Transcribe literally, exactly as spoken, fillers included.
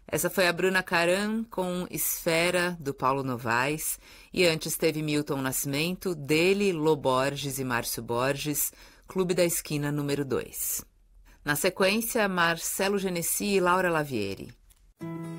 Essa foi a Bruna Caram com Esfera, do Paulo Novaes, e antes teve Milton Nascimento, dele, Lô Borges e Márcio Borges, Clube da Esquina número dois. Na sequência, Marcelo Genesi e Laura Lavieri.